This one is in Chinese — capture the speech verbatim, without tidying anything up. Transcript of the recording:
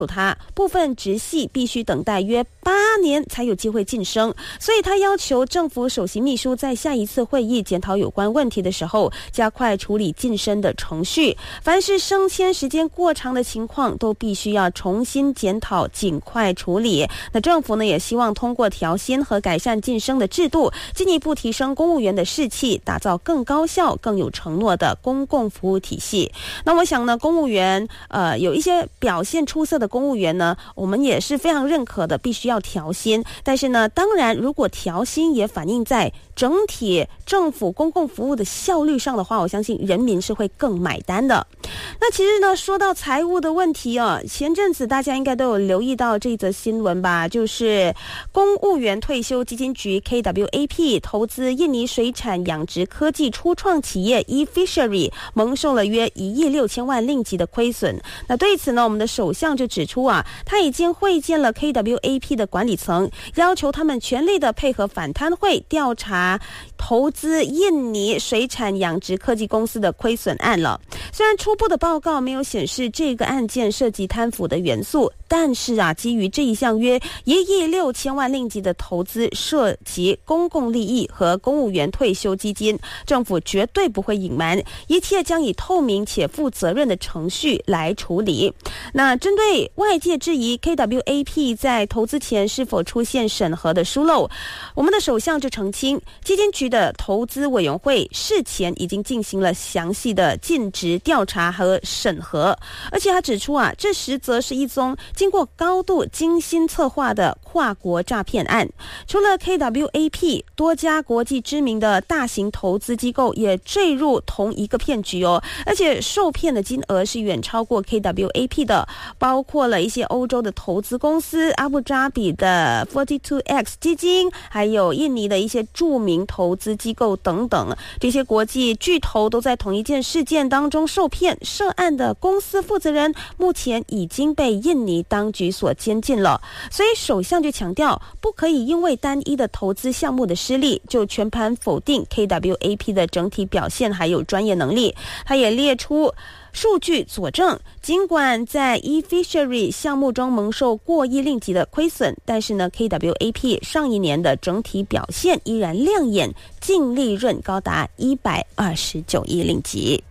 他部分直系必须等待约八年才有机会晋升，所以他要求政府首席秘书在下一次会议检讨有关问题的时候，加快处理晋升的程序。凡是升迁时间过长的情况，都必须要重新检讨，尽快处理。那政府呢，也希望通过调薪和改善晋升的制度，进一步提升公务员的士气，打造更高效、更有承诺的公共服务体系。那我想呢，公务员呃有一些表现出色的公务员呢，我们也是非常认可的，必须要调薪。但是呢，当然如果调薪也反映在整体政府公共服务的效率上的话，我相信人民是会更买单的。那其实呢，说到财务的问题啊，前阵子大家应该都有留意到这则新闻吧，就是公务员退休基金局 K W A P 投资印尼水产养殖科技初创企业 eFishery 蒙受了约一亿六千万令吉的亏损。那对此呢，我们的首相就指出啊，他已经会见了 K W A P 的管理层，要求他们全力的配合反贪会调查投资印尼水产养殖科技公司的亏损案了。虽然初步的报告没有显示这个案件涉及贪腐的元素，但是啊，基于这一项约一亿六千万令吉的投资涉及公共利益和公务员退休基金，政府绝对不会隐瞒，一切将以透明且负责任的程序来处理。那针对外界质疑 K W A P 在投资前是否出现审核的疏漏，我们的首相就澄清，基金局的投资委员会事前已经进行了详细的尽职调查和审核，而且他指出啊，这实则是一宗经过高度精心策划的跨国诈骗案。除了 K W A P， 多家国际知名的大型投资机构也坠入同一个骗局哦，而且受骗的金额是远超过 K W A P 的，包括了一些欧洲的投资公司、阿布扎比的 四十二 X 基金，还有印尼的一些著名投资机构等等。这些国际巨头都在同一件事件当中受骗，涉案的公司负责人目前已经被印尼当局所监禁了。所以首相就强调，不可以因为单一的投资项目的失利，就全盘否定 K W A P 的整体表现还有专业能力。他也列出数据佐证，尽管在 eFishery 项目中蒙受过亿令吉的亏损，但是呢 K W A P 上一年的整体表现依然亮眼，净利润高达一百二十九亿令吉。